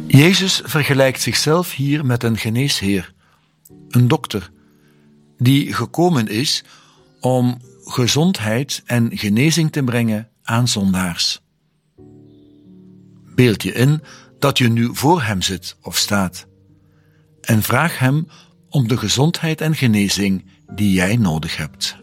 Jezus vergelijkt zichzelf hier met een geneesheer, een dokter, die gekomen is om gezondheid en genezing te brengen aan zondaars. Beeld je in dat je nu voor hem zit of staat en vraag hem om de gezondheid en genezing die jij nodig hebt.